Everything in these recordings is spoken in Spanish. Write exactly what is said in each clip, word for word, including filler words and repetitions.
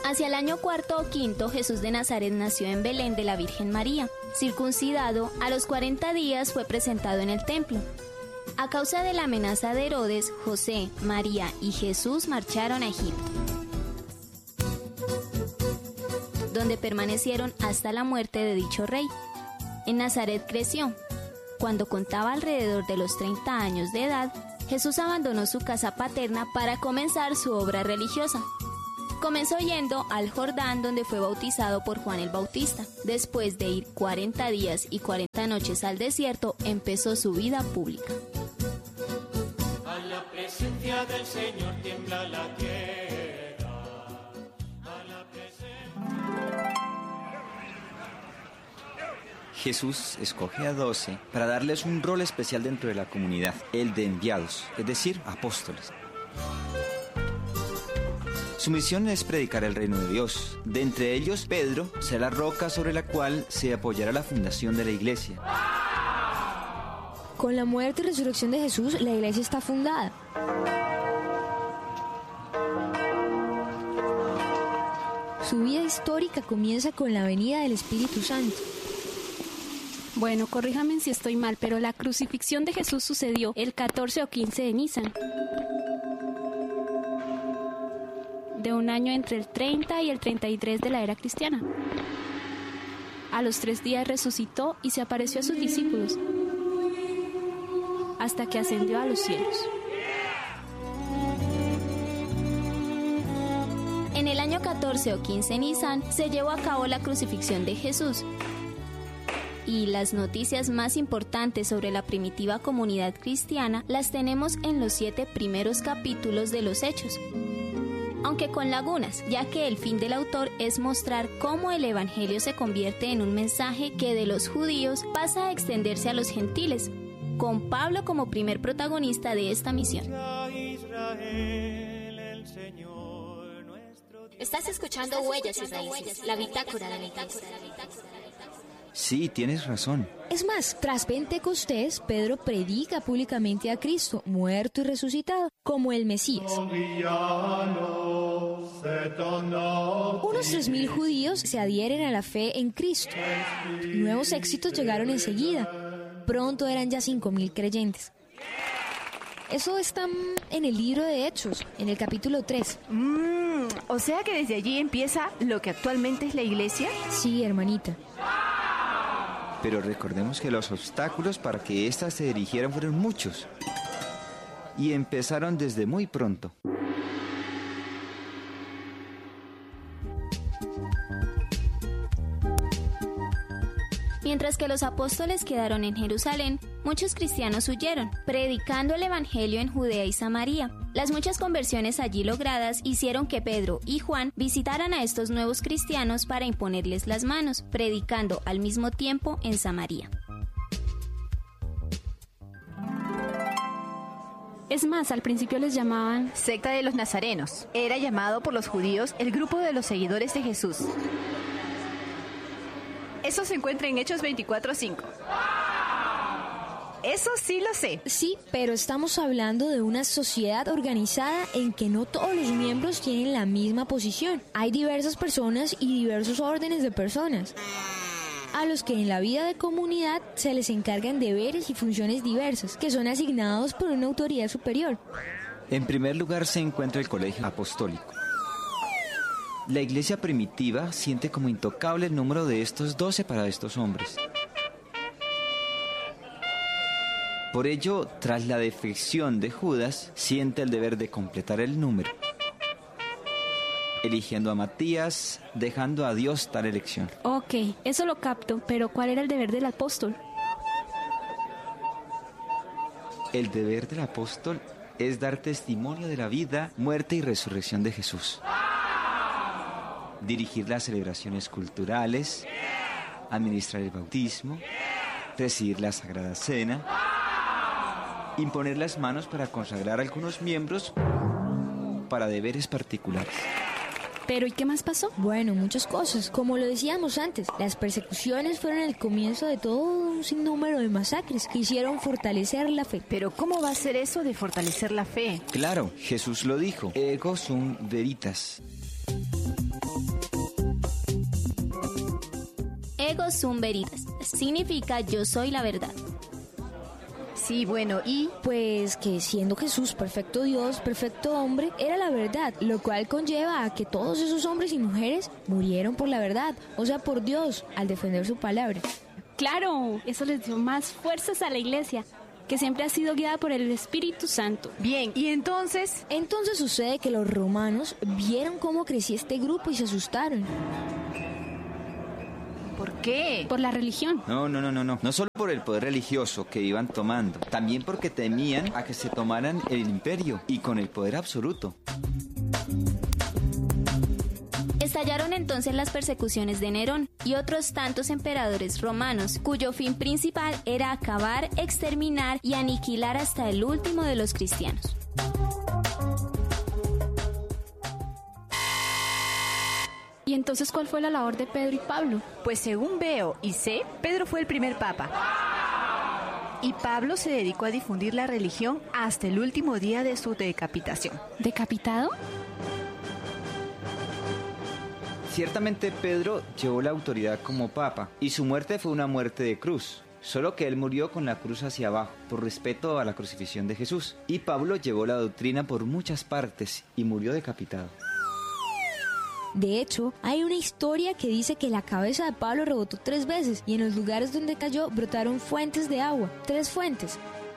Hacia el año cuarto o quinto, Jesús de Nazaret nació en Belén de la Virgen María. Circuncidado, a los cuarenta días fue presentado en el templo. A causa de la amenaza de Herodes, José, María y Jesús marcharon a Egipto, donde permanecieron hasta la muerte de dicho rey. En Nazaret creció. Cuando contaba alrededor de los treinta años de edad, Jesús abandonó su casa paterna para comenzar su obra religiosa. Comenzó yendo al Jordán, donde fue bautizado por Juan el Bautista. Después de ir cuarenta días y cuarenta noches al desierto, empezó su vida pública. A la presencia del Señor tiembla la tierra. A la presencia... Jesús escoge a doce para darles un rol especial dentro de la comunidad, el de enviados, es decir, apóstoles. Su misión es predicar el reino de Dios. De entre ellos, Pedro será la roca sobre la cual se apoyará la fundación de la iglesia. Con la muerte y resurrección de Jesús, la iglesia está fundada. Su vida histórica comienza con la venida del Espíritu Santo. Bueno, corríjame si estoy mal, pero la crucifixión de Jesús sucedió el catorce o quince de Nisan, de un año entre el treinta y el treinta y tres de la era cristiana. A los tres días resucitó y se apareció a sus discípulos, hasta que ascendió a los cielos. En el año catorce o quince Nisan se llevó a cabo la crucifixión de Jesús. Y las noticias más importantes sobre la primitiva comunidad cristiana las tenemos en los siete primeros capítulos de los Hechos, aunque con lagunas, ya que el fin del autor es mostrar cómo el evangelio se convierte en un mensaje que de los judíos pasa a extenderse a los gentiles, con Pablo como primer protagonista de esta misión. Estás escuchando Huellas y Raíces, la bitácora de la iglesia. Sí, tienes razón. Es más, tras Pentecostés, Pedro predica públicamente a Cristo, muerto y resucitado, como el Mesías. Unos tres mil judíos se adhieren a la fe en Cristo. Nuevos éxitos llegaron enseguida. Pronto eran ya cinco mil creyentes. Eso está en el libro de Hechos, en el capítulo tres. Mm, o sea que desde allí empieza lo que actualmente es la iglesia. Sí, hermanita. Pero recordemos que los obstáculos para que éstas se dirigieran fueron muchos. Y empezaron desde muy pronto. Mientras que los apóstoles quedaron en Jerusalén, muchos cristianos huyeron, predicando el evangelio en Judea y Samaria. Las muchas conversiones allí logradas hicieron que Pedro y Juan visitaran a estos nuevos cristianos para imponerles las manos, predicando al mismo tiempo en Samaria. Es más, al principio les llamaban secta de los nazarenos. Era llamado por los judíos el grupo de los seguidores de Jesús. Eso se encuentra en Hechos veinticuatro cinco. Eso sí lo sé. Sí, pero estamos hablando de una sociedad organizada en que no todos los miembros tienen la misma posición. Hay diversas personas y diversos órdenes de personas, a los que en la vida de comunidad se les encargan deberes y funciones diversas, que son asignados por una autoridad superior. En primer lugar se encuentra el colegio apostólico. La iglesia primitiva siente como intocable el número de estos doce para estos hombres. Por ello, tras la defección de Judas, siente el deber de completar el número, eligiendo a Matías, dejando a Dios tal elección. Ok, eso lo capto, pero ¿cuál era el deber del apóstol? El deber del apóstol es dar testimonio de la vida, muerte y resurrección de Jesús. Dirigir las celebraciones culturales, administrar el bautismo, presidir la Sagrada Cena, imponer las manos para consagrar a algunos miembros para deberes particulares. ¿Pero y qué más pasó? Bueno, muchas cosas. Como lo decíamos antes, las persecuciones fueron el comienzo de todo un sinnúmero de masacres que hicieron fortalecer la fe. Pero ¿cómo va a ser eso de fortalecer la fe? Claro, Jesús lo dijo, ego sum veritas. Ego sum veritas, significa yo soy la verdad. Sí, bueno, y... Pues que siendo Jesús perfecto Dios, perfecto hombre, era la verdad, lo cual conlleva a que todos esos hombres y mujeres murieron por la verdad, o sea, por Dios, al defender su palabra. Claro, eso les dio más fuerzas a la iglesia, que siempre ha sido guiada por el Espíritu Santo. Bien, y entonces... Entonces sucede que los romanos vieron cómo crecía este grupo y se asustaron. ¿Por qué? Por la religión. No, no, no, no, no. No solo por el poder religioso que iban tomando, también porque temían a que se tomaran el imperio y con el poder absoluto. Estallaron entonces las persecuciones de Nerón y otros tantos emperadores romanos, cuyo fin principal era acabar, exterminar y aniquilar hasta el último de los cristianos. ¿Y entonces cuál fue la labor de Pedro y Pablo? Pues según veo y sé, Pedro fue el primer papa. Y Pablo se dedicó a difundir la religión hasta el último día de su decapitación. ¿Decapitado? Ciertamente Pedro llevó la autoridad como papa y su muerte fue una muerte de cruz. Solo que él murió con la cruz hacia abajo, por respeto a la crucifixión de Jesús. Y Pablo llevó la doctrina por muchas partes y murió decapitado. De hecho, hay una historia que dice que la cabeza de Pablo rebotó tres veces y en los lugares donde cayó brotaron fuentes de agua, tres fuentes.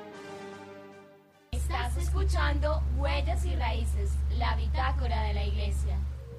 Estás escuchando Huellas y Raíces, la bitácora de la iglesia.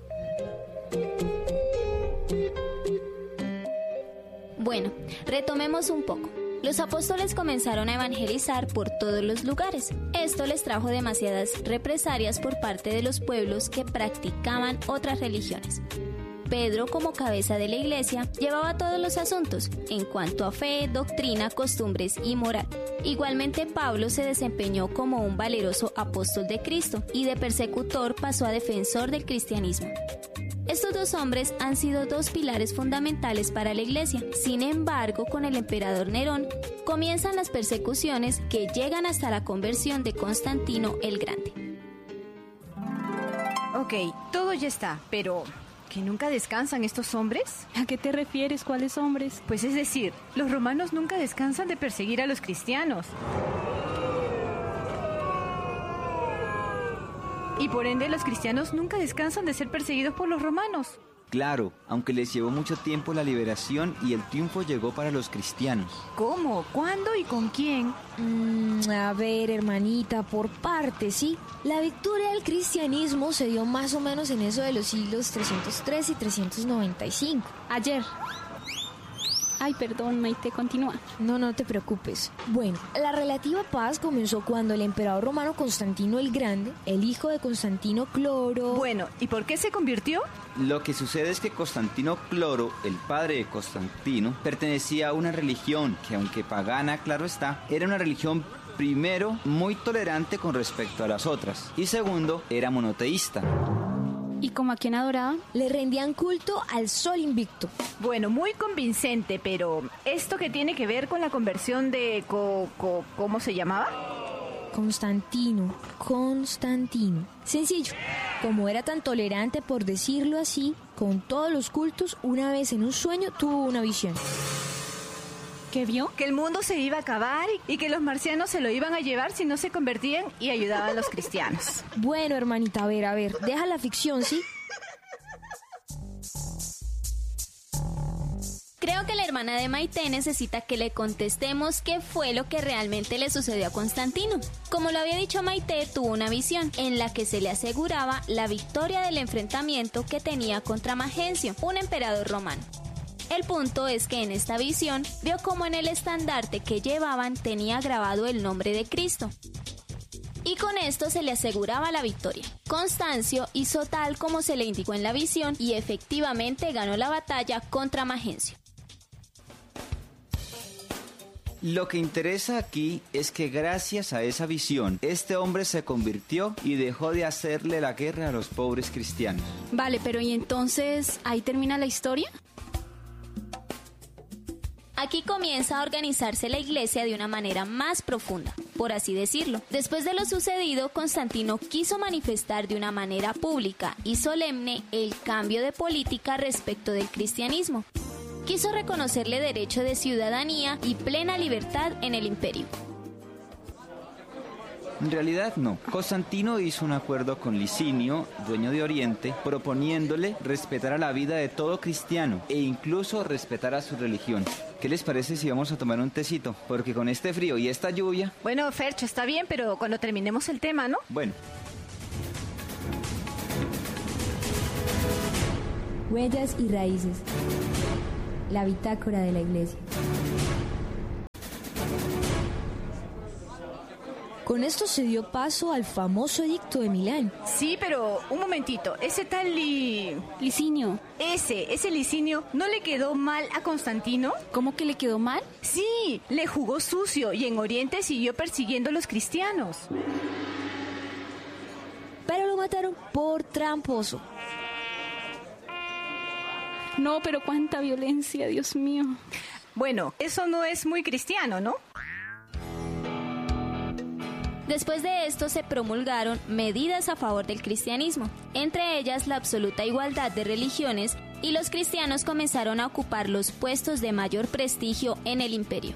Bueno, retomemos un poco. Los apóstoles comenzaron a evangelizar por todos los lugares. Esto les trajo demasiadas represalias por parte de los pueblos que practicaban otras religiones. Pedro, como cabeza de la iglesia, llevaba todos los asuntos en cuanto a fe, doctrina, costumbres y moral. Igualmente, Pablo se desempeñó como un valeroso apóstol de Cristo y de persecutor pasó a defensor del cristianismo. Estos dos hombres han sido dos pilares fundamentales para la iglesia. Sin embargo, con el emperador Nerón, comienzan las persecuciones que llegan hasta la conversión de Constantino el Grande. Ok, todo ya está, pero... ¿que nunca descansan estos hombres? ¿A qué te refieres? ¿Cuáles hombres? Pues es decir, los romanos nunca descansan de perseguir a los cristianos. Y por ende los cristianos nunca descansan de ser perseguidos por los romanos. Claro, aunque les llevó mucho tiempo la liberación y el triunfo llegó para los cristianos. ¿Cómo? ¿Cuándo y con quién? Mm, a ver, hermanita, por partes, ¿sí? La victoria del cristianismo se dio más o menos en eso de los siglos trescientos tres y trescientos noventa y cinco. Ayer. Ay, perdón, Maite, continúa. No, no te preocupes. Bueno, la relativa paz comenzó cuando el emperador romano Constantino el Grande, el hijo de Constantino Cloro... Bueno, ¿y por qué se convirtió? Lo que sucede es que Constantino Cloro, el padre de Constantino, pertenecía a una religión que, aunque pagana, claro está, era una religión, primero, muy tolerante con respecto a las otras, y segundo, era monoteísta. ¿Y como a quién adoraban? Le rendían culto al sol invicto. Bueno, muy convincente, pero ¿esto qué tiene que ver con la conversión de... Co, co, ¿cómo se llamaba? Constantino, Constantino. Sencillo, como era tan tolerante, por decirlo así, con todos los cultos, una vez en un sueño tuvo una visión. ¿Qué vio? Que el mundo se iba a acabar y que los marcianos se lo iban a llevar si no se convertían y ayudaban a los cristianos. Bueno, hermanita, a ver, a ver, deja la ficción, ¿sí? Creo que la hermana de Maite necesita que le contestemos qué fue lo que realmente le sucedió a Constantino. Como lo había dicho Maite, tuvo una visión en la que se le aseguraba la victoria del enfrentamiento que tenía contra Magencio, un emperador romano. El punto es que en esta visión vio como en el estandarte que llevaban tenía grabado el nombre de Cristo. Y con esto se le aseguraba la victoria. Constancio hizo tal como se le indicó en la visión y efectivamente ganó la batalla contra Magencio. Lo que interesa aquí es que gracias a esa visión, este hombre se convirtió y dejó de hacerle la guerra a los pobres cristianos. Vale, pero ¿y entonces ahí termina la historia? Aquí comienza a organizarse la iglesia de una manera más profunda, por así decirlo. Después de lo sucedido, Constantino quiso manifestar de una manera pública y solemne el cambio de política respecto del cristianismo, quiso reconocerle derecho de ciudadanía y plena libertad en el imperio. En realidad no. Constantino hizo un acuerdo con Licinio, dueño de Oriente, proponiéndole respetar a la vida de todo cristiano e incluso respetar a su religión. ¿Qué les parece si vamos a tomar un tecito? Porque con este frío y esta lluvia... Bueno, Fercho, está bien, pero cuando terminemos el tema, ¿no? Bueno. Huellas y raíces. La bitácora de la Iglesia. Con esto se dio paso al famoso edicto de Milán. Sí, pero un momentito, ese tal Li... Licinio, Ese, ese Licinio, ¿no le quedó mal a Constantino? ¿cómo que le quedó mal? Sí, le jugó sucio y en Oriente siguió persiguiendo a los cristianos. Pero lo mataron por tramposo. No, pero cuánta violencia, Dios mío. Bueno, eso no es muy cristiano, ¿no? Después de esto se promulgaron medidas a favor del cristianismo, entre ellas la absoluta igualdad de religiones, y los cristianos comenzaron a ocupar los puestos de mayor prestigio en el imperio.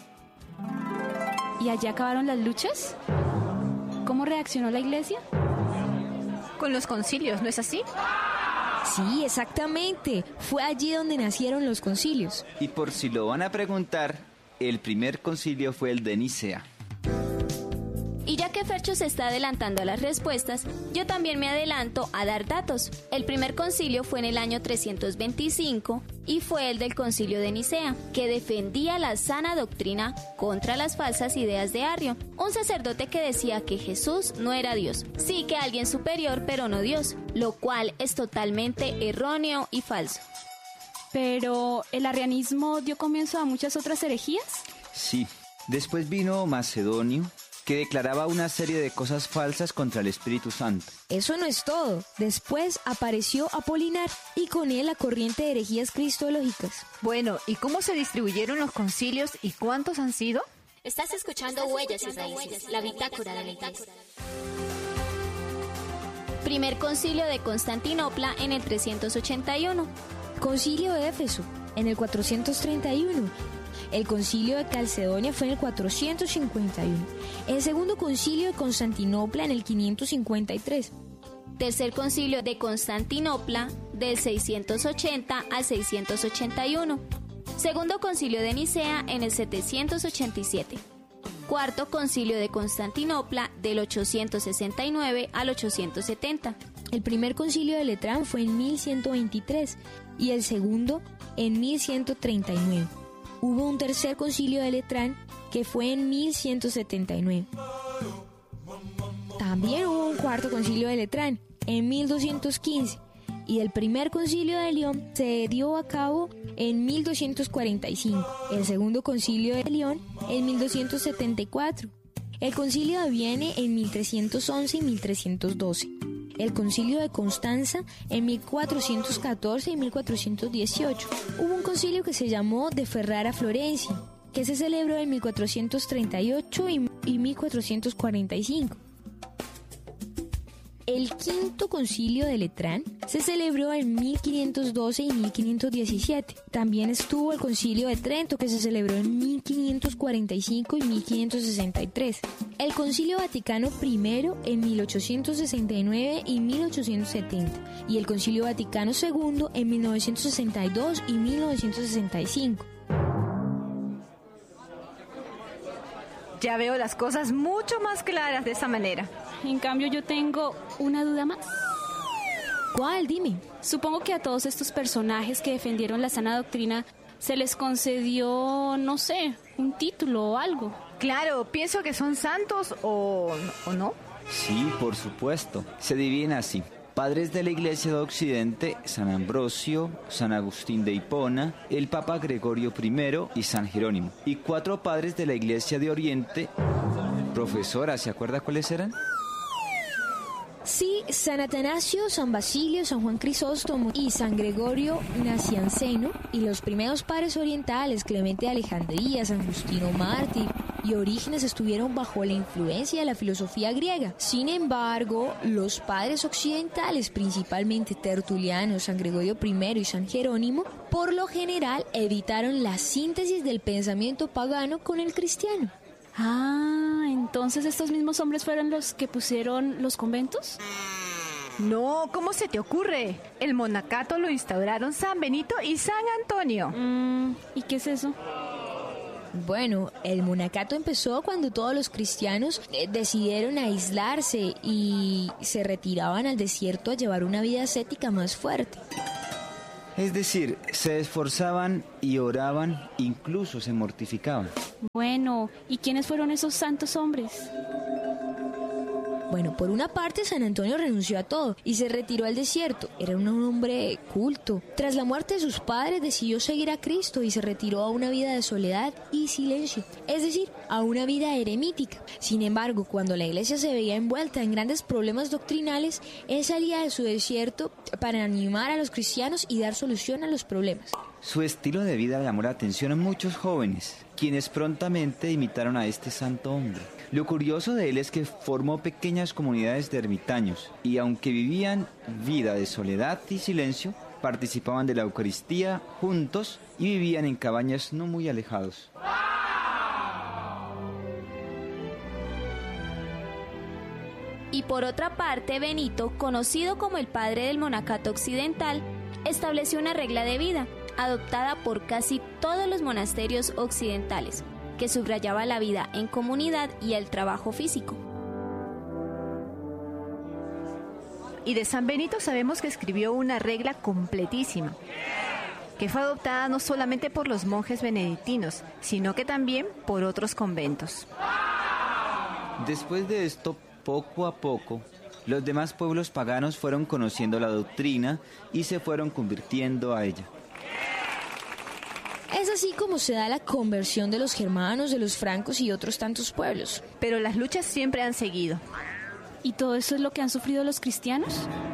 ¿Y allá acabaron las luchas? ¿Cómo reaccionó la iglesia? Con los concilios, ¿no es así? Sí, exactamente. Fue allí donde nacieron los concilios. Y por si lo van a preguntar, el primer concilio fue el de Nicea. Y ya que Fercho se está adelantando a las respuestas, yo también me adelanto a dar datos. El primer concilio fue en el año trescientos veinticinco y fue el del concilio de Nicea, que defendía la sana doctrina contra las falsas ideas de Arrio, un sacerdote que decía que Jesús no era Dios, sí que alguien superior pero no Dios, lo cual es totalmente erróneo y falso. Pero, ¿el arrianismo dio comienzo a muchas otras herejías? Sí. Después vino Macedonio, que declaraba una serie de cosas falsas contra el Espíritu Santo. Eso no es todo. Después apareció Apolinar y con él la corriente de herejías cristológicas. Bueno, ¿y cómo se distribuyeron los concilios y cuántos han sido? Estás escuchando Huellas y Raíces, la bitácora de la Iglesia. Primer concilio de Constantinopla en el trescientos ochenta y uno. Concilio de Éfeso en el cuatrocientos treinta y uno. El concilio de Calcedonia fue en el cuatrocientos cincuenta y uno. El segundo concilio de Constantinopla en el quinientos cincuenta y tres. Tercer concilio de Constantinopla del seiscientos ochenta al seiscientos ochenta y uno. Segundo concilio de Nicea en el setecientos ochenta y siete. Cuarto concilio de Constantinopla del ochocientos sesenta y nueve al ochocientos setenta. El primer concilio de Letrán fue en mil ciento veintitrés y el segundo en mil ciento treinta y nueve. Hubo un tercer concilio de Letrán que fue en mil ciento setenta y nueve. También hubo un cuarto concilio de Letrán en mil doscientos quince y el primer concilio de León se dio a cabo en mil doscientos cuarenta y cinco. El segundo concilio de León en mil doscientos setenta y cuatro. El concilio de Vienne en mil trescientos once y mil trescientos doce. El concilio de Constanza en mil cuatrocientos catorce y mil cuatrocientos dieciocho. Hubo un concilio que se llamó de Ferrara Florenci, que se celebró en mil cuatrocientos treinta y ocho y, y mil cuatrocientos cuarenta y cinco. El quinto concilio de Letrán se celebró en mil quinientos doce y mil quinientos diecisiete. También estuvo el concilio de Trento, que se celebró en mil quinientos cuarenta y cinco y mil quinientos sesenta y tres. El concilio Vaticano primero en mil ochocientos sesenta y nueve y mil ochocientos setenta. Y el concilio Vaticano segundo en mil novecientos sesenta y dos y mil novecientos sesenta y cinco. Ya veo las cosas mucho más claras de esa manera. En cambio, yo tengo una duda más. ¿Cuál? Dime. Supongo que a todos estos personajes que defendieron la sana doctrina se les concedió, no sé, un título o algo. Claro, pienso que son santos o, o no. Sí, por supuesto. Se dividen así. Padres de la Iglesia de Occidente, San Ambrosio, San Agustín de Hipona, el Papa Gregorio primero y San Jerónimo. Y cuatro padres de la Iglesia de Oriente. Profesora, ¿se acuerda cuáles eran? Sí, San Atanasio, San Basilio, San Juan Crisóstomo y San Gregorio Nacianceno, y los primeros padres orientales, Clemente de Alejandría, San Justino Mártir y Orígenes estuvieron bajo la influencia de la filosofía griega. Sin embargo, los padres occidentales, principalmente Tertuliano, San Gregorio primero y San Jerónimo, por lo general evitaron la síntesis del pensamiento pagano con el cristiano. Ah, entonces estos mismos hombres fueron los que pusieron los conventos. No, ¿cómo se te ocurre? El monacato lo instauraron San Benito y San Antonio. Mm, ¿y qué es eso? Bueno, el monacato empezó cuando todos los cristianos eh, decidieron aislarse y se retiraban al desierto a llevar una vida ascética más fuerte. Es decir, se esforzaban y oraban, incluso se mortificaban. Bueno, ¿y quiénes fueron esos santos hombres? Bueno, por una parte, San Antonio renunció a todo y se retiró al desierto. Era un hombre culto. Tras la muerte de sus padres, decidió seguir a Cristo y se retiró a una vida de soledad y silencio, es decir, a una vida eremítica. Sin embargo, cuando la iglesia se veía envuelta en grandes problemas doctrinales, él salía de su desierto para animar a los cristianos y dar solución a los problemas. Su estilo de vida llamó la atención a muchos jóvenes, quienes prontamente imitaron a este santo hombre. Lo curioso de él es que formó pequeñas comunidades de ermitaños y aunque vivían vida de soledad y silencio, participaban de la Eucaristía juntos y vivían en cabañas no muy alejados. Y por otra parte, Benito, conocido como el padre del monacato occidental, estableció una regla de vida, adoptada por casi todos los monasterios occidentales, que subrayaba la vida en comunidad y el trabajo físico. Y de San Benito sabemos que escribió una regla completísima, que fue adoptada no solamente por los monjes benedictinos, sino que también por otros conventos. Después de esto, poco a poco, los demás pueblos paganos fueron conociendo la doctrina y se fueron convirtiendo a ella. Es así como se da la conversión de los germanos, de los francos y otros tantos pueblos. Pero las luchas siempre han seguido. ¿Y todo eso es lo que han sufrido los cristianos?